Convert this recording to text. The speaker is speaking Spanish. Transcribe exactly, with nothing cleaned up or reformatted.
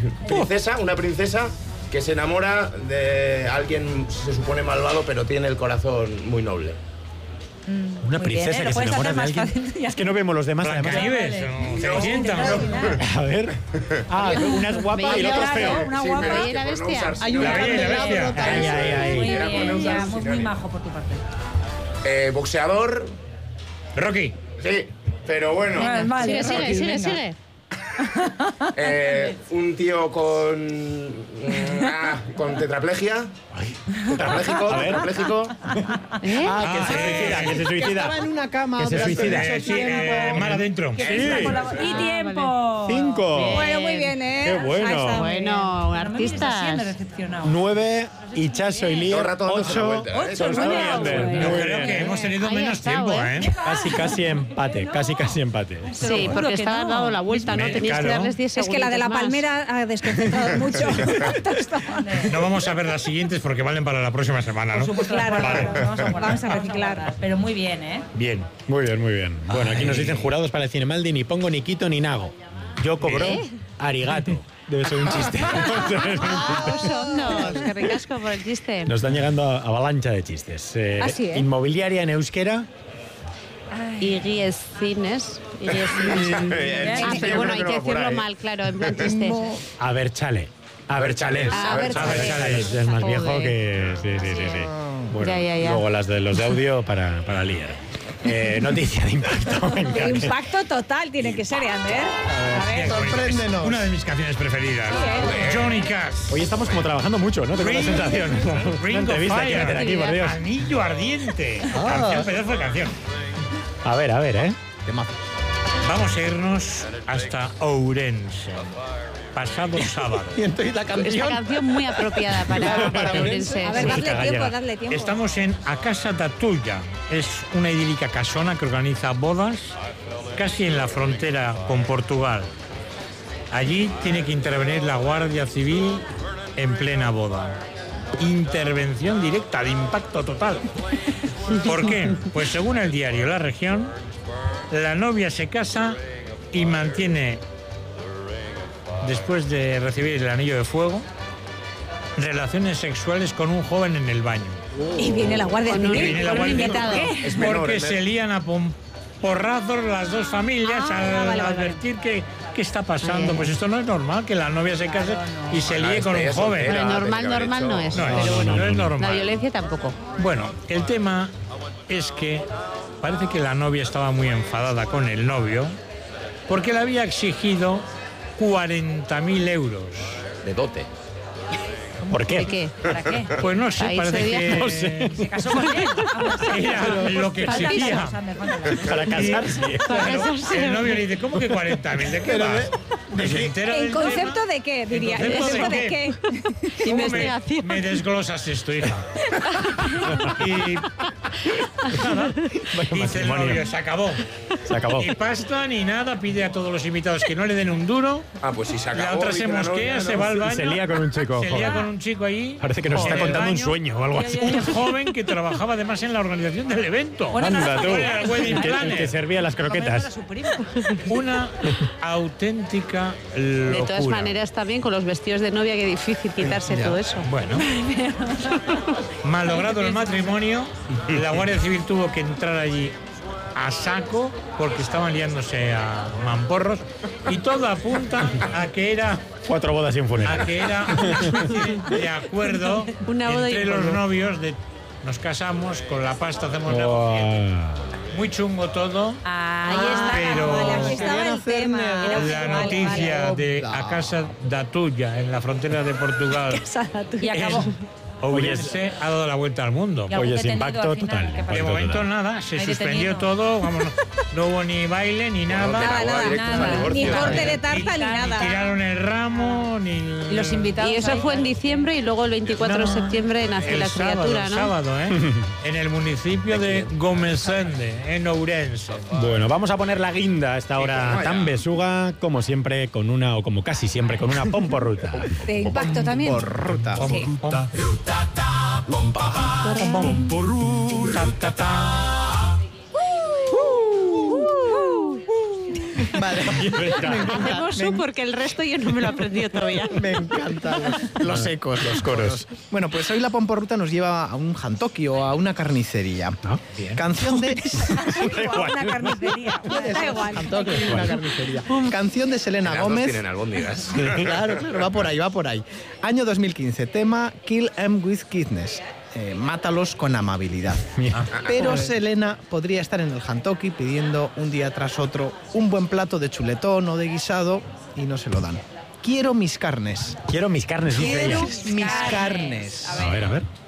princesa, una princesa que se enamora de alguien, se supone malvado, pero tiene el corazón muy noble. Mm, una princesa bien, ¿eh? que se enamora de alguien. Fácil, es que no vemos los demás. Blancanieves, a ver. Ah, una es guapa y el otro es feo. Una guapa y la bestia. Hay una bestia. Ay, ay, ay. Muy bien, ya, muy, muy majo por tu parte. Eh, boxeador. Rocky. Sí, pero bueno. Vale, vale, sigue, Rocky, sigue, venga. sigue, sigue. Eh, un tío con. Ah, con tetraplegia. Tetrapléjico, tetrapléjico. ¿Eh? Ah, que se suicida, que se suicida. Estaba en una cama. Que se suicida. Eh, sí, eh, mar adentro. Sí. Y tiempo. Cinco. Bueno, muy bien, ¿eh? Qué bueno. Ahí está, Bueno, muy bien. artistas. No me decepcionado. Nueve, Ichazo y Lier. Todo el rato dándose la Ocho. vuelta, ¿eh? Ocho, Todo el nueve. rato dándose la vuelta. Yo Muy creo bien. que hemos tenido Ahí menos está, tiempo, ¿eh? ¿eh? Casi, casi empate. Casi, casi empate. Sí, porque estaban dando la vuelta, ¿no? Me- Tenías que claro. darles diez Es que la de la segunditos más. palmera ha desconcentrado mucho. No vamos a ver las siguientes porque valen para la próxima semana, ¿no? Claro, Vale. claro, vamos a guardar, vamos a reciclar. Pero muy bien, ¿eh? Bien. Muy bien, muy bien. Bueno, aquí nos dicen jurados para el Cinemaldi, ni pongo, ni quito, ni nago. Yo cobro ¿Eh? arigato. Debe ser un chiste. Ah, sondos, qué ricasco por el chiste. Nos están llegando a- avalancha de chistes. Eh, Ah, sí, ¿eh? Inmobiliaria en euskera. Iguies cines. Iguies cines. Ah, pero bueno, hay que decirlo mal, claro, en plan chiste. A ver, chale. A ver, chales. A ver, A ver, chales. chales. Es más Joder. viejo que. Sí, sí, sí. sí. Bueno, Ya, ya, ya. luego las de los de audio para, para Lier. Eh, noticia de impacto. Venga. Impacto total tiene que ser, ¿eh, Ander? A ver. Sorpréndenos. Una de mis canciones preferidas. Sí, Johnny Cash. Hoy estamos como trabajando mucho, ¿no? Tengo la Ring- sensación. Ring Una of entrevista Fire. que hacer aquí, por Dios. Anillo ardiente. Canción, pedazo de canción. A ver, a ver, ¿eh? Vamos a irnos hasta Ourense. Pasado sábado. Y entonces la Esta canción. canción muy apropiada para, para Ourense. A ver, Sí, dadle gallega. tiempo, dadle tiempo. Estamos en A Casa da Tuya. Es una idílica casona que organiza bodas casi en la frontera con Portugal. Allí tiene que intervenir la Guardia Civil en plena boda. Intervención directa, de impacto total. ¿Por qué? Pues según el diario La Región, la novia se casa y mantiene, después de recibir el anillo de fuego, relaciones sexuales con un joven en el baño. Y viene la Guardia Con un- Civil. Y viene la con un Guardia invitado. Civil Es menor, porque es se menor. lían a pom- porrazos las dos familias Ah, al vale, vale, advertir que qué está pasando. Bien. Pues esto no es normal, que la novia se case y se líe con un Ella joven. soltera. Bueno, Era, normal, tenía que haber normal no hecho- es. No, pero no, bueno, no es la normal. violencia tampoco. Bueno, el tema es que parece que la novia estaba muy enfadada con el novio porque le había exigido cuarenta mil euros. De dote. ¿Por qué? ¿De qué? ¿Para qué? Pues no sé, Ahí parece se veía- que No sé. ¿Se casó con él? era lo que Falta exigía. años, Ander, falta años. Para casarse. Claro, el novio le dice, ¿cómo que cuarenta mil? ¿De qué vas? Y se entera ¿En del concepto tema. de qué, diría? ¿En ¿En concepto concepto de de qué? ¿Cómo me, Investigación. me desglosas esto, hija? Y nada, Vaya dice el matrimonio. novio, se acabó. Se acabó. Ni pasta ni nada, pide a todos los invitados que no le den un duro. Ah, pues si se acabó. La otra se dice la mosquea, novia, se ¿no? va al baño. Se lía con un chico Se lía joven. con un chico allí. Parece que nos en está el contando un baño. sueño o algo así. Un joven que trabajaba además en la organización del evento. Bueno, no, Anda no, tú. no, Era el wedding El que, el planner. que servía las Era croquetas. su primo. Una auténtica locura. De todas maneras, también con los vestidos de novia, qué difícil quitarse todo eso. Bueno, malogrado el matrimonio, la Guardia Civil tuvo que entrar allí a saco porque estaban liándose a mamporros y todo apunta a que era Cuatro bodas y un a funeral. que era una especie de acuerdo Una boda y entre un los polvo. novios de nos casamos, con la pasta hacemos negocio. Buah. Muy chungo todo. Ahí está. Pero- Vale, aquí estaba el tema. Era un- La vale, noticia vale. de A Casa da Tuya en la frontera de Portugal. Y acabó. Ourense ha dado la vuelta al mundo. ¿Y algún Oye, es detenido impacto al final? total. ¿Qué pasó? De Impacto momento total. nada, se Hay suspendió detenido. todo, vamos, no, no hubo ni baile ni nada. Bueno, Nada, Boda nada, directos al nada. divorcio. Ni corte de tarta ni Ni nada. tiraron el ramo, ni... Y los invitados. Y eso ahí, fue en diciembre y luego el veinticuatro de No, septiembre nació el la sábado, criatura, el ¿no? sábado, ¿eh? En el municipio de Gomesende, en Ourense. Bueno, vamos a poner la guinda a esta hora tan besuga, como siempre, con una, o como casi siempre, con una pomporruta. De impacto también. Por ruta. Sí. Vale. Hacemos su porque el resto yo no me lo he aprendido todavía. Me encantan los, los ecos, los coros. Bueno, pues hoy la pomporruta nos lleva a un jantoki o a una carnicería. Ah, bien. Canción de... Una carnicería. Da igual. Jantoki, una carnicería. Canción de Selena Las dos Gómez. tienen albóndigas. Claro, claro, va por ahí, va por ahí. Año dos mil quince, tema Kill 'em with Kindness. Eh, mátalos con amabilidad. Pero Selena podría estar en el jantoki pidiendo un día tras otro un buen plato de chuletón o de guisado y no se lo dan. Quiero mis carnes. Quiero mis carnes, dice ella. Quiero mis carnes. A ver, a ver.